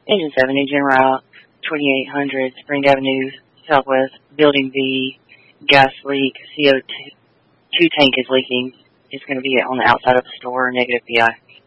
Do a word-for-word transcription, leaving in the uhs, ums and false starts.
Engine seven, engine route, twenty-eight hundred Spring Avenue, Southwest, Building B, gas leak, C O two tank is leaking. It's going to be on the outside of the store, negative P I.